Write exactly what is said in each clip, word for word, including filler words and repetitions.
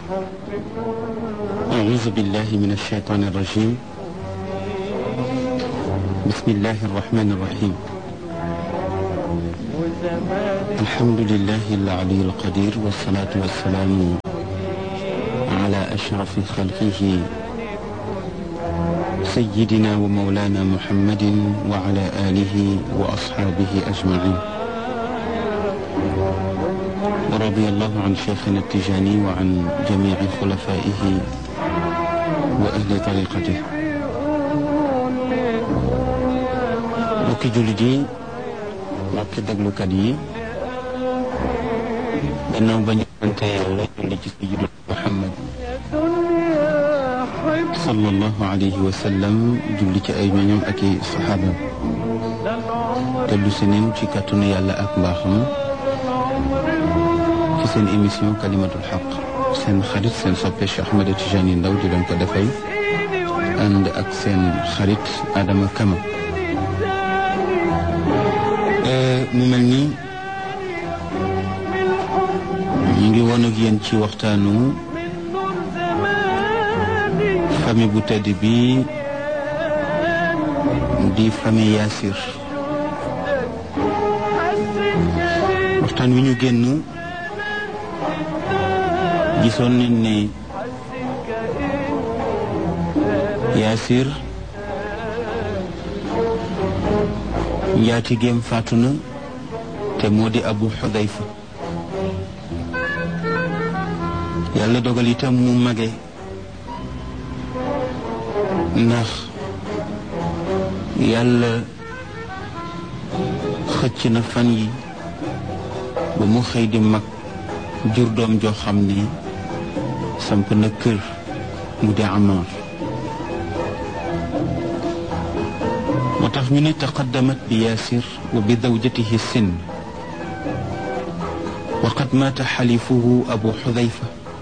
أعوذ بالله من الشيطان الرجيم. بسم الله الرحمن الرحيم. الحمد لله العلي القدير، والصلاة والسلام على أشرف خلقه سيدنا ومولانا محمد وعلى آله وأصحابه أجمعين. ورضي الله عن شيخنا التجاني وعن جميع خلفائه وأهل طريقته. mbokki jullit yi, mbokki déglukat yi, gannaaw ba ñu sante Yàlla julli ci sayyidina Muhammad sallallahu alayhi wa sallam, julli ci ay ñoñam ak i saxaabam, dellu si neen ci kàttanu Yàlla ak mbaaxam ci seen émission Kalimatul Haq. seen xarit seen soppe Cheikh Ahmed Tidiane Ndao di leen ko defay ànd ak seen xarit Adama Kama. mu mel ni ñu ngi woon ak yéen ci waxtaanu famille bu tedd bi di famille Yaasir. waxtaan wi ñu génn gisoon nañ ne Yaasir njaatigeem faatu na te moo di Abu Xudayfa. yàlla dogal itam mu mage, ndax yàlla xëcc na fan yi ba mu xëy di mag, jur doom joo xam ne samp na kër mu di Amar. moo tax ñu ne taqaddamat bi Yaasir wa bi zawjatihi sin wa qad maata xalifuhu Abu Xudayfa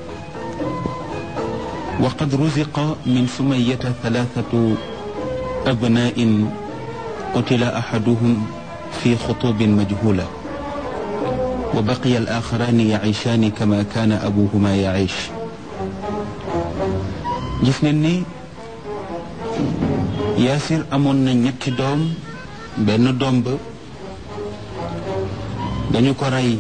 wa qad ruziqa min Sumayyata thalathatu abnaa'in qutila ahaduhum fi xutubin majhula wa baqiya al-aaxaraani yaciishaani kama kaana abuhumaa yaciish. gis nañ ni Yaasir amoon na ñetti doom. benn doom ba dañu ko rey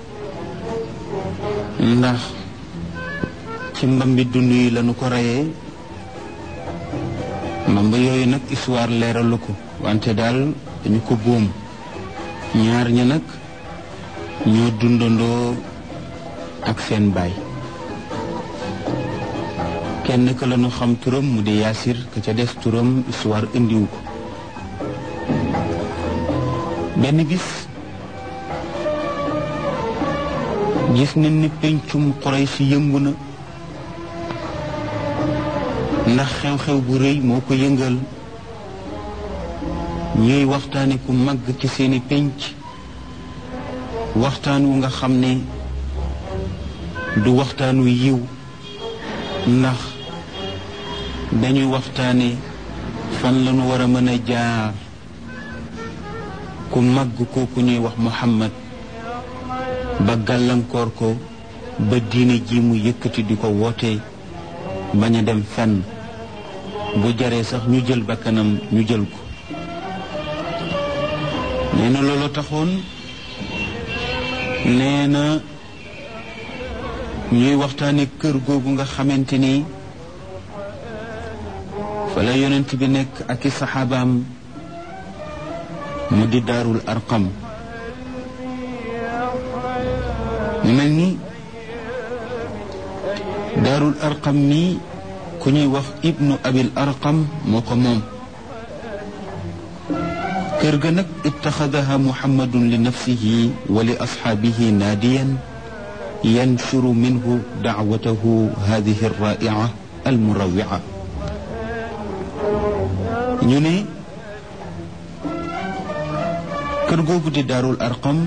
ndax ci mbambi dund yi lañu ko reyee. mbamba yooyu nag histoire leeralu ko, wante daal dañu ko boom. ñaar ña nag ñoo dundandoo ak seen baay. kenn ka lañu xam turam mu di Yaasir, ka ca des turam histoire indiwu ko. benn bis gis nañ ni pencum Quraysh yëngu na, ndax xew-xew bu rëy moo ko yëngal. ñuy waxtaane ku màgg ci seeni penc, waxtaan wu nga xam ne du waxtaanu yiw, ndax dañuy waxtaane fan lañu war a mën a jaar ku màgg kooku ñuy wax Muhammad ba gàllankoor ko ba diine ji mu yëkkati di ko woote bañ a dem fenn, bu jaree sax ñu jël bakkanam ñu jël ko. nee na loolu taxoon nee na ñuy waxtaane kër googu nga xamante ni fa la yonent bi nekk ak i saxaabaam, mu di Daarul Arqam. mu mel ni Daarul Arqam mi ku ñuy wax Ibnu Abil Arqam moo ko moom. kër ga nag ittaxadaha Muhammadun li nafsihi wa li asxaabihi naadiyan yanshuru minhu dacwatahu hadihi alraa'ica almurawwica. ñu ne kër googu di Daarul Arqam,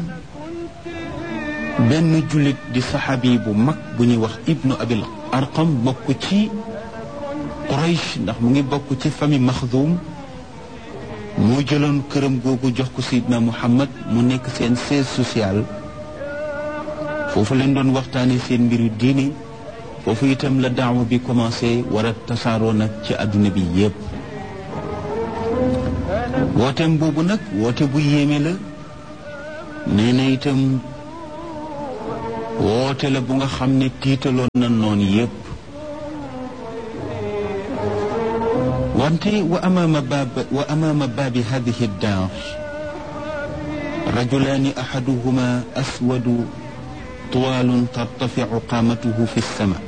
benn jullit di saxaabi bu mag bu ñuy wax Ibnu Abil Arqam bokk ci Quraysh, ndax mu ngi bokk ci famille Maxdum, moo jëloon këram googu jox ko Seydina Muhammad mu nekk seen siège social. foofu leen doon waxtaane seen mbiru diini, foofu itam la daawa bi commencé war a tasaaroo nag ci àdduna bi yépp wooteem boobu nag woote bu yéeme la nee na itam woote la bu nga xam ne tiitaloon na noon yépp wante wa amaama baab wa amaama baabi hadihi daar rajulaani ahaduhuma aswadu طوال ترتفع قامته في السماء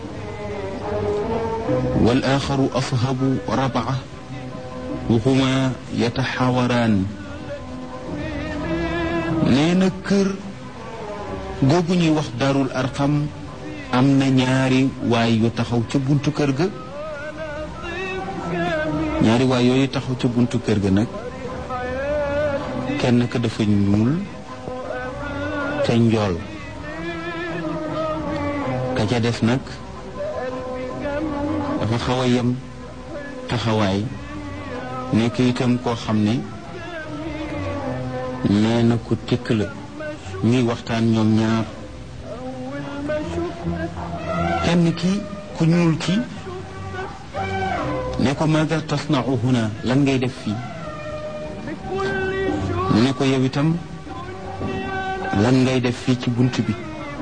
والآخر أصهب ربعة وهما يتحاوران نينا كر googu ñuy wax daarul arqam am na ñaari waay yu taxaw ca buntu kër ga ñaari waay yooyu taxaw ca buntu kër ga nag kenn ka dafa ñuul te njool ka ca des nag dafa xaw a yem taxawaay nekk itam koo xam ne nee na ku tikk la ñuy waxtaan ñoom ñaar kenn ki ku ñuul ki ne ko maada tasna'u huna lan ngay def fii mu ne ko yow itam lan ngay def fii ci bunt bi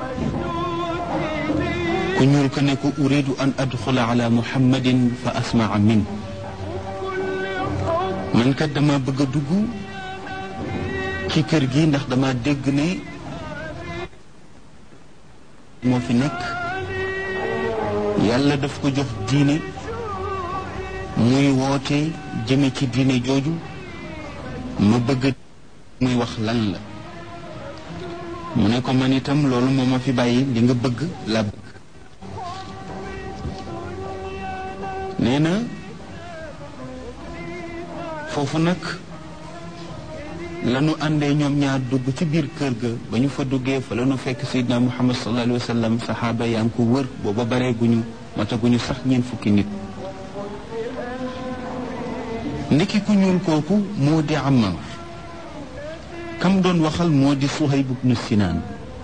ku ñuul ko ne ko uridu an adxula ala muhammadin fa asmaa min man kat dama bëgg a dugg ci kër gi ndax dama dégg ne moo fi nekk yàlla daf ko jox diine muy woote jëme ci diine jooju ma bëgg muy wax lan la mu ne ko man itam loolu moo ma fi bàyyi li nga bëgg la bëgg nee na foofu nag lanu àndee ñoom ñaar dugg ci biir kër ga ba ñu fa duggee fa lanu fekk Seydina Muhammad sallallahu alayhi wa sallam saxaaba yaa ngi ko wër booba baree guñu mataguñu sax ñeen fukki nit ndiki ku ñuul kooku moo di Ammar kam doon waxal moo di Suhayb ibn Sinaan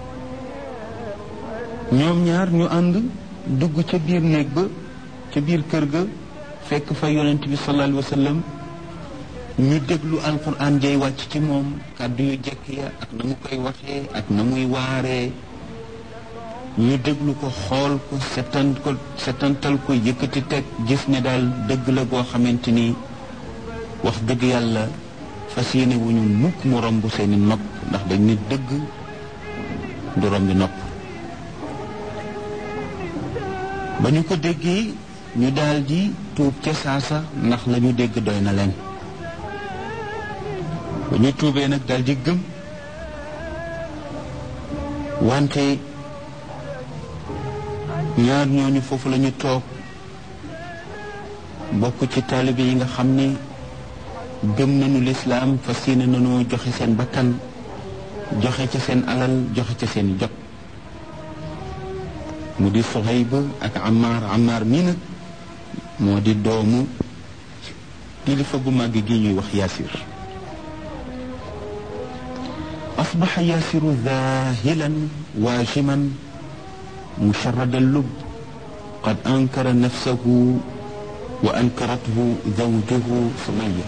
ñoom ñaar ñu ànd dugg ca biir néeg ba ca biir kër ga fekk fa yonent bi sallallahu alayhi wa sallam ñu déglu alquran jay wàcc ci moom kàddu yu jekk ya ak na mu koy waxee ak na muy waaree ñu déglu ko xool ko setan ko setantal ko yëkkati teg gis ne daal dëgg la boo xamante ni wax dëgg yàlla fas yéene wu ñu mukk mu romb seeni nopp ndax dañ ne dëgg du rombi nopp ba ñu ko déggee ñu daal di tuub ca saasa ndax la ñu dégg doy na leen ba ñu tuubee nag daal di gëm wante ñaar ñooñu foofu la ñu toog bokk ci taalibe yi nga xam ne gëm nañu lislaam fas yéene nañoo joxe seen bakkan joxe ca seen alal joxe ca seen jot mu di Suhayb ak Ammar Ammar mii nag moo di doomu kilifa gu màgg gi ñuy wax Yaasir أصبح ياسر ذاهلا واجما مشرد اللب قد أنكر نفسه وأنكرته زوجه سمية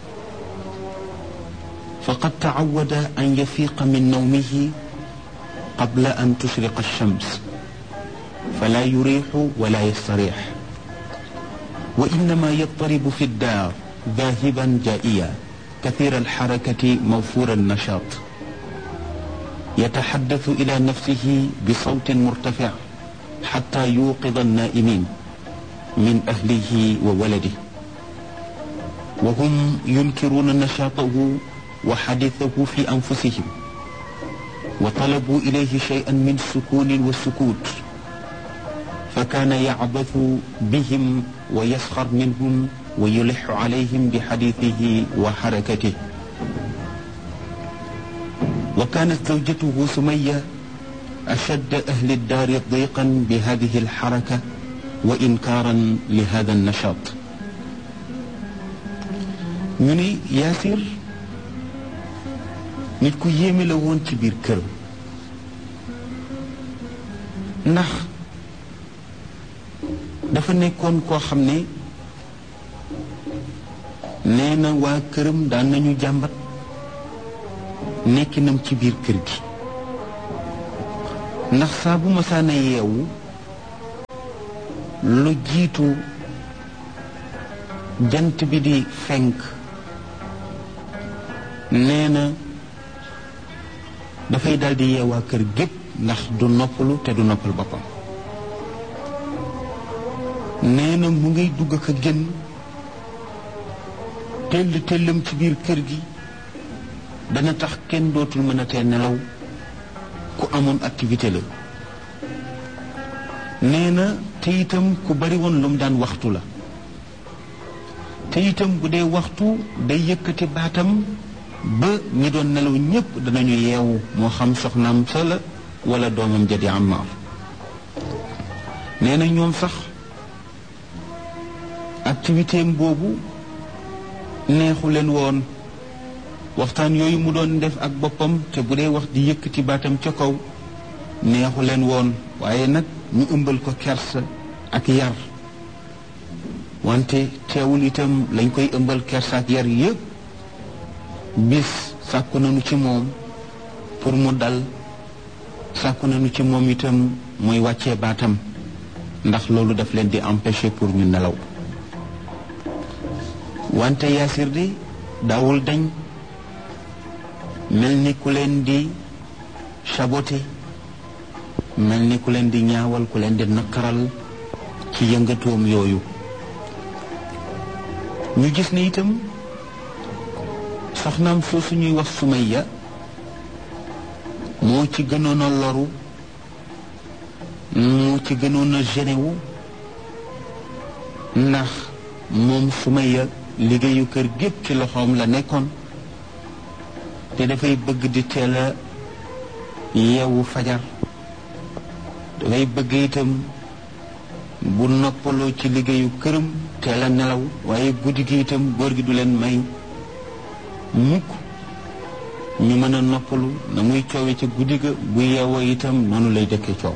فقد تعود أن يفيق من نومه قبل أن تشرق الشمس فلا يريح ولا يستريح وإنما يضطرب في الدار ذاهبا جائيا كثير الحركة موفور النشاط يتحدث إلى نفسه بصوت مرتفع حتى يوقظ النائمين من أهله وولده وهم ينكرون نشاطه وحديثه في أنفسهم وطلبوا إليه شيئا من سكون والسكوت فكان يعبث بهم ويسخر منهم ويلح عليهم بحديثه وحركته وكانت زوجته سمية أشد أهل الدار ضيقا بهذه الحركة وإنكارا لهذا النشاط ñu ni Yaasir nit ku yéeme la woon ci biir kër ndax dafa nekkoon koo xam ne nee na waa këram daan nañu jàmbat nekkinam ci biir kër gi ndax saa bu masaana yeewu lu jiitu jant bi di fenk nee na dafay daldi yeewaa kër gépp ndax du noppalu te du noppal boppam nee na mu ngay dugg ak a génn tell tellam ci biir kër gi dana tax kenn dootul mën a tee nelaw ku amoon activité la nee na te itam ku bari woon lu mu daan waxtu la te itam bu dee waxtu day yëkkati baatam ba ñi doon nelaw ñépp danañu yeewu moo xam soxnaam sa la wala doomam ja di Ammaar nee na ñoom sax activité am boobu neexu leen woon waxtaan yooyu mu doon def ak boppam te bu dee wax di yëkkati baatam ca kaw neexu leen woon waaye nag ñu ëmbal ko kersa ak yar wante teewul itam lañ koy ëmbal kersa ak yar yépp bis sàkku nañu ci moom pour mu dal sàkku nañu ci moom itam muy wàccee baatam ndax loolu daf leen di empêcher pour ñu nelaw wante Yaasir di daawul dañ mel ni ku leen di saboté mel ni ku leen di ñaawal ku leen di naqaral ci yëngatoom yooyu ñu gis ne itam soxnaam soosu ñuy wax Sumayya moo ci gënoon a loru moo ci gënoon a génnewu ndax moom Sumayya liggéeyu kër gépp ci loxoom la nekkoon te dafay bëgg di teel a yeewu fajar dafay bëgg itam bu noppaloo ci liggéeyu këram teel a nelaw waaye guddi gi itam góor gi du leen may mukk ñu mën a noppalu na muy coowe ci guddi ga bu yeewoo itam noonu lay dëkkee coow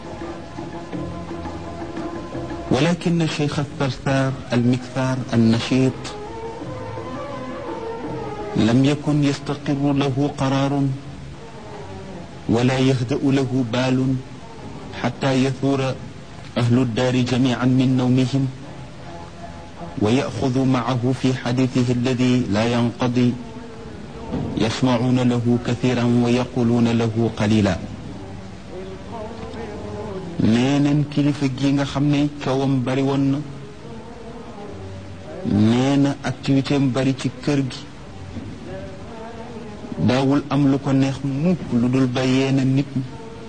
ولكن الشيخ الثرثار المكثار النشيط لم يكن يستقر له قرار ولا يهدأ له بال حتى يثور أهل الدار جميعا من نومهم ويأخذ معه في حديثه الذي لا ينقضي يسمعون له كثيرا ويقولون له قليلا neeneen kilifa gi nga xam ne coowam bari woon na nee na activité am bari ci kër gi daawul am lu ko neex mukk lu dul ba yeena nit ñi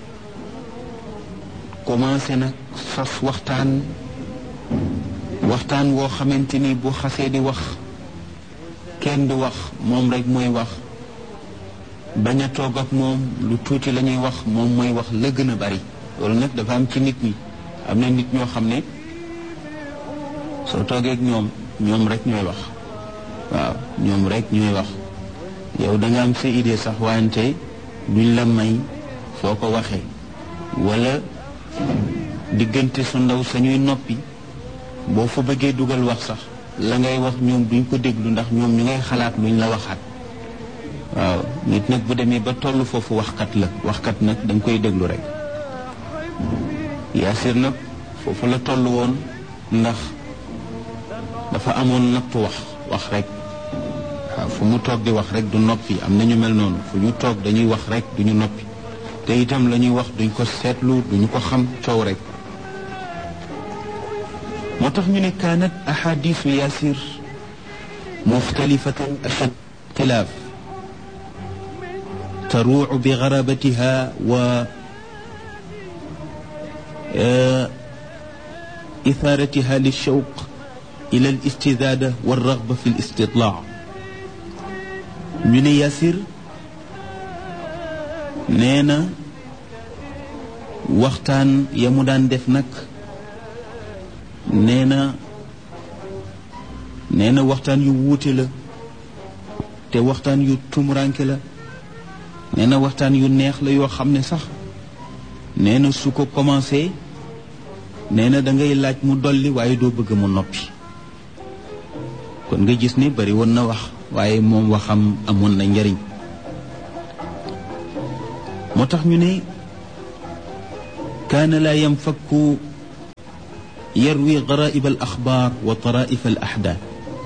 commencé nag sas waxtaan waxtaan woo xamante ni bu xasee di wax kenn du wax moom rek mooy wax bañ a toog ak moom lu tuuti la ñuy wax moom mooy wax la gën a bari loolu nag dafa am ci nit ñi am na nit ñoo xam ne soo toogee ak ñoom ñoom rek ñooy wax waaw ñoom rek ñooy wax yow da nga am sa idée sax wante duñ la may foo ko waxee wala diggante su ndaw sañuy noppi boo fa bëggee dugal wax sax la ngay wax ñoom duñ ko déglu ndax ñoom ñu ngay xalaat luñ la waxaat waaw nit nag bu demee ba tollu foofu waxkat la waxkat nag da nga koy déglu rek Yaasir nag foofu la toll woon ndax dafa amoon nattu wax wax rek waaw fu mu toog di wax rek du noppi am na ñu mel noonu fu ñu toog dañuy wax rek duñu noppi te itam la ñuy wax duñ ko seetlu duñu ko xam coow rek moo tax ñu ne kaanat ahadisu Yaasir muxtalifatan ashad ixtilaaf taruucu bi garabatiha wa إثارتها للشوق إلى الاستزادة والرغبة في الاستطلاع من ياسر نينا وقتان يمدان دفنك نينا نينا وقتان يووتي لا te waxtaan yu tumuranke la nee na waxtaan yu neex la yoo xam ne sax nee na su ko commencé nee na da ngay laaj mu dolli waaye doo bëgg mu noppi kon nga gis ni bari woon na wax waaye moom waxam amoon na njariñ moo tax ñu ne kaana laa yanfakku yarwi garaib al axbaar wa taraif al axdaat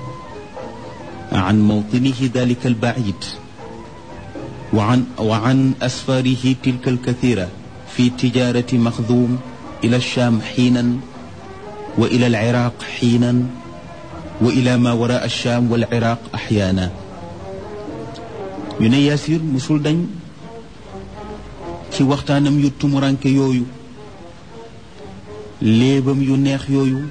an mawtinihi dalika al baid wa an wa an asfarihi tilka al kathira fi tijarati maxdum ila alsham xiinan wa ila al iraq xiinan wa ila ma wara alsham wal iraq axyaana ñu ne Yaasir musul dañ ci waxtaanam yu tumuranke yooyu léebam yu neex yooyu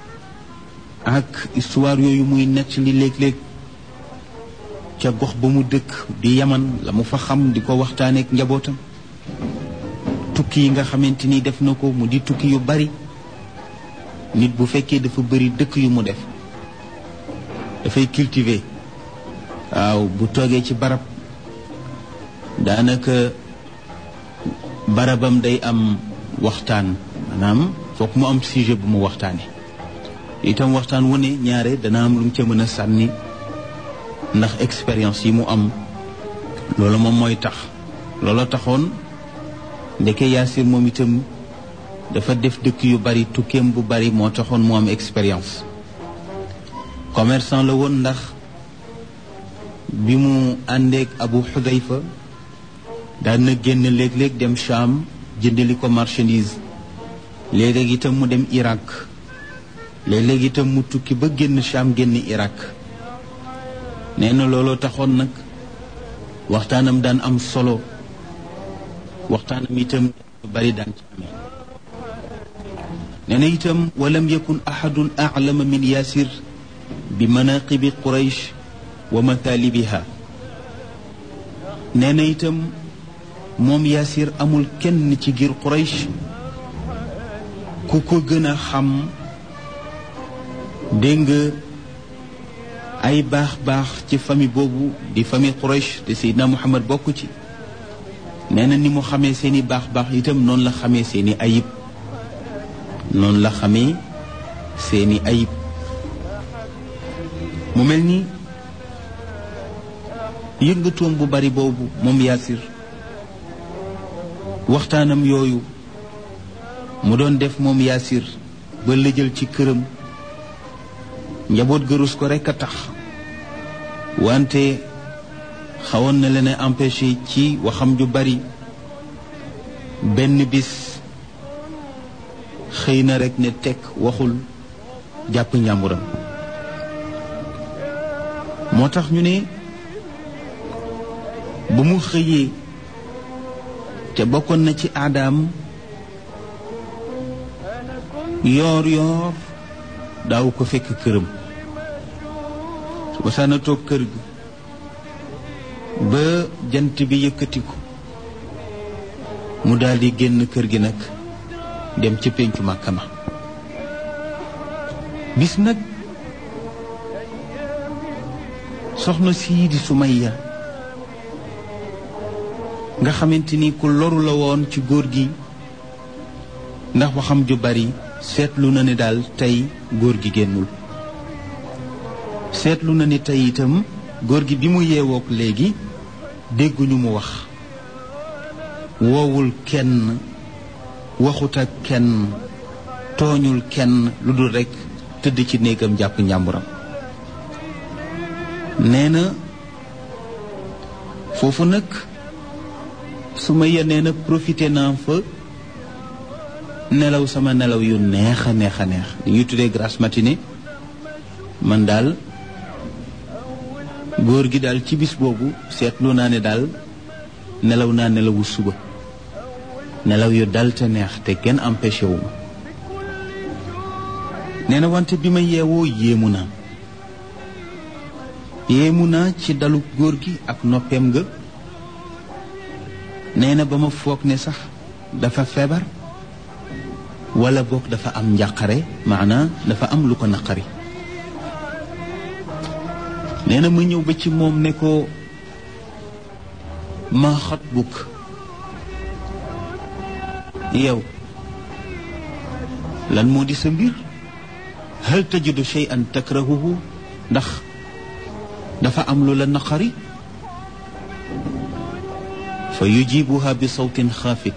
ak histoire yooyu muy nekk li léeg-léeg ca gox ba mu dëkk di Yaman la mu fa xam di ko waxtaaneek njabootam tukki yi nga xamante ni def na ko mu di tukki yu bari nit bu fekkee dafa bari dëkk yu mu def dafay cultiver waaw bu toogee ci barab daanaka barabam day am waxtaan maanaam foog mu am sujet bu mu waxtaane itam waxtaan wu ne ñaare dana am lu mu ca mën a sànni ndax expérience yi mu am loolu moom mooy tax looloo taxoon ndeke Yaasir moom itam dafa def dëkk yu bari tukkeem bu bari moo taxoon mu am expérience commerçant la woon ndax bi mu àndeek Abu Xudayfa daan na génn léeg-léeg dem Cham jëndali ko marchandise léeg-léeg itam mu dem Irak léeg-léeg itam mu tukki ba génn Cham génn Irak nee na looloo taxoon nag waxtaanam daan am solo waxtaanam itam bari daan ci amee nee na itam walam yakun ahadun a'lama min Yaasir bi manaqibi Quraysh wa mathalibiha nee na itam moom Yaasir amul kenn ci giir Quraysh ku ko gën a xam dégg nga ay baax-baax ci famille boobu di famille Quraysh te Seydina Muhammad bokk ci nee na ni mu xamee seeni baax-baax itam noonu la xamee seeni ayib noonu la xamee seeni ayib mu mel ni yëngatoom bu bari boobu moom Yaasir waxtaanam yooyu mu doon def moom Yaasir ba lëjal ci këram njaboot gërus ko rekk a tax wante xawoon na leen a empêché ci waxam ju bari benn bis xëy na rekk ne tekk waxul jàpp njàmburam moo tax ñu ne ba mu xëyee te bokkoon na ci aadaam yoor yoor daaw ko fekk këram su ma saana toog kër gi ba jant bi yëkkatiku mu daldi génn kër gi nag dem ci péncu Màkka ma bis nag soxna sii di Sumayya nga xamante ni ku loru la woon ci góor gi ndax waxam ju bari seetlu na ne daal tey góor gi génnul seetlu na ne tey itam góor gi bi mu yeewook léegi dégguñu mu wax woowul kenn waxut ak kenn tooñul kenn lu dul rekk tëdd ci néegam jàpp njàmburam nee na foofu nag Sumayya nee na profité naa fa nelaw sama nelaw yu neex a neex a neex li ñuy tuddee grasse matinée man daal góor gi daal ci bis boobu seetlu naa ne daal nelaw naa nelawu suba nelaw yu dal te neex te kenn empêché wu ma nee na wante bi ma yeewoo yéemu naa yéemu naa ci dalu góor gi ak noppeem nga nee na ba ma foog ne sax dafa feebar wala boog dafa am njàqare maanaam dafa am lu ko naqari nee na ma ñëw ba ci moom ne ko ma xatbuk yow lan moo di sa mbir hal tajidu shay'an takrahuhu ndax dafa am lu la naqari fa yujibuha bi sawtin xaafit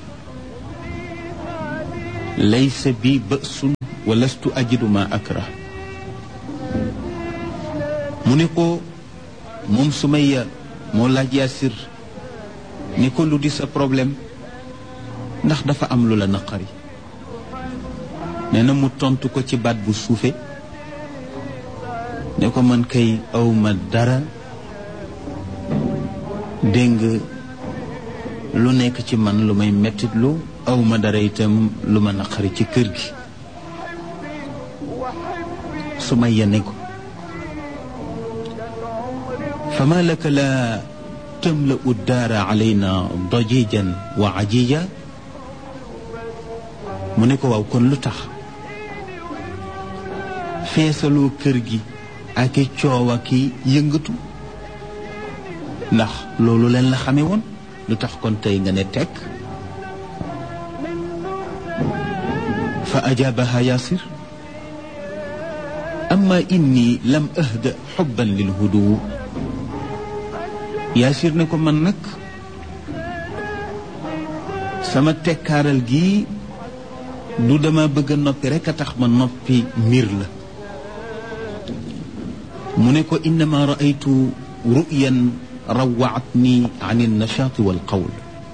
laysa bi ba'sun wa lastu ajidu ma akrah mu ne ko moom Sumayya moo laaj Yaasir ni ko lu di sa problème ndax dafa am lu la naqari nee na mu tontu ko ci baat bu suufe ne ko man kay awma dara dégg lu nekk ci man lu may mettit lu awma dara itam lu ma naqari ci kër gi Sumayya ne ko fama laka la tamla'u daara alayna dajijan wa ajiya mu ne ko waaw kon lu tax feesaloo kër gi ak i coow ak i yëngatu ndax loolu leen la xame woon lu tax kon tey nga ne tekk fa ajaabaha Yaasir amma inni lam ahda xubban lil hudu Yaasir ne ko man nag sama tekkaaral gi du dama bëgg a noppi rekk a tax ma noppi mbir la mu ne ko innama raaytu ru'yan rawaatni an alnachaati walqawl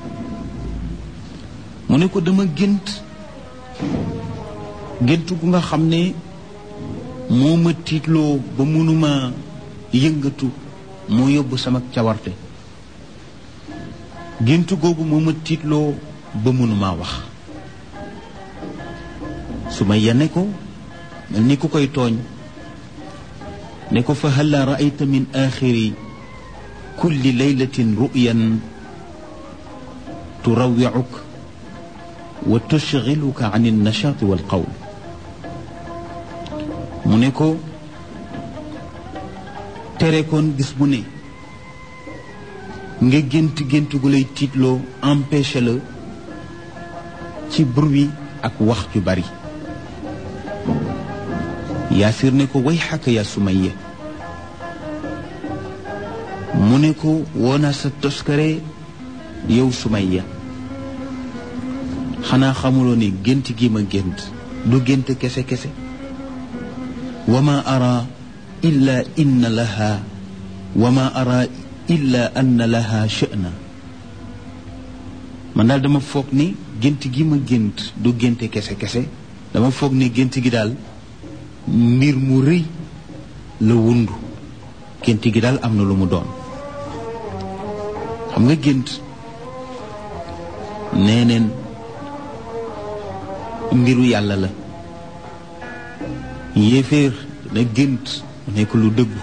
mu ne ko dama gént gént gu nga xam ne moo ma tiitloo ba mënuma yëngatu moo yóbbu sama cawarte gént googu moo ma tiitloo ba mënuma wax Sumayya ne ko mel ni ku koy tooñ ne ko fa hal raayta min axiri kulli laylatin ru'yan turawi'uk wa tushghiluka an an-nashaati wal qawl mu ne ko tere koon bis bu ne nga gént gént gu lay tiitloo empêché la ci bruit ak wax ju bari Yaasir ne ko way xaka yaa Sumayya mu ne ko woonaa sa toskare yow Sumayya xanaa xamuloo ne gént gi ma gént du gént kese kese wa ma ara illa inna laha wa ma ara illa anna laha sha'na man daal dama foog ni gént gi ma gént du gént kese kese dama foog ni gént gi daal mbir mu rëy la wundu gént gi daal am na lu mu doon xam nga gént nee neen mbiru yàlla la yéeféer dana gént mu nekk lu dëggu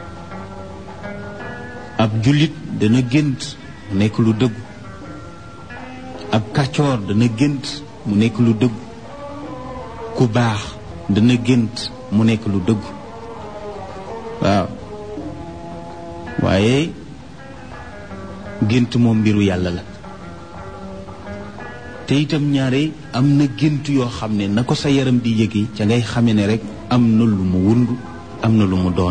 ab jullit dana gént mu nekk lu dëggu ab kàccoor dana gént mu nekk lu dëggu ku baax dana gént mu nekk lu dëggu waaw waaye gént moom mbiru yàlla la te itam ñaare am na gént yoo xam ne na ko sa yaram di yëgi ca ngay xame ne rek am na lu mu wundu am na lu mu doon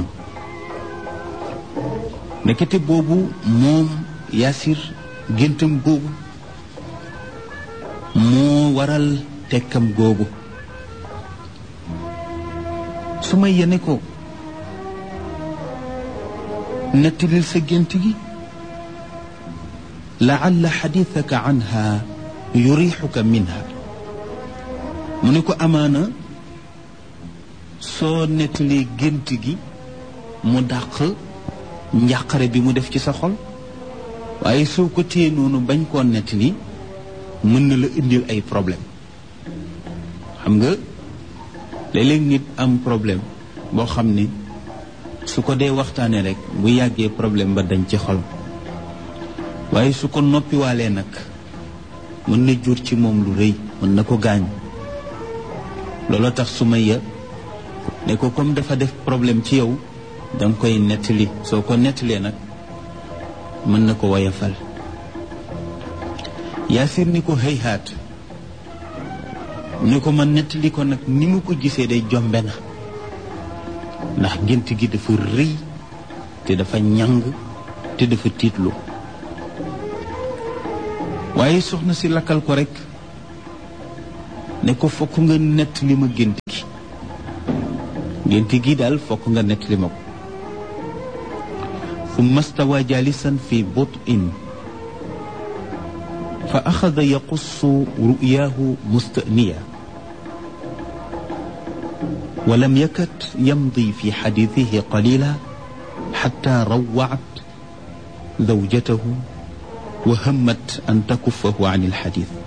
nekkete boobu moom Yaasir géntam googu moo waral tekkam googu Sumayya ne ko nettalil sa gént gi laalla xadiithaka anha yurixuka minha mu ne ko amaana soo nettalee gént gi mu dàq njàqare bi mu def ci sa xol waaye soo ko téye noonu bañ koo nettali mën na la indil ay problème xam nga léeg-léeg nit am problème boo xam ne su ko dee waxtaanee rek bu yàggee problème ba dañ ci xol waaye su ko noppiwaalee nag mën na jur ci moom lu rëy mën na ko gaañ looloo tax Sumayya ne ko comme dafa def problème ci yow danga koy nettali soo ko nettalee nag mën na ko woyafal Yaasir ni ko hayhaat ne ko ma nettali ko nag ni mu ko gisee day jombe na ndax gént gi dafa rëy te dafa ñàng te dafa tiitlu waaye soxna si lakkal ko rek ne ko fokk nga nettali ma gént gi gént gi daal fokk nga nettali ma ko ثم استوى جالسا في بطء فأخذ يقص رؤياه مستأنيا ولم يكد يمضي في حديثه قليلا حتى روعت زوجته وهمت أن تكفه عن الحديث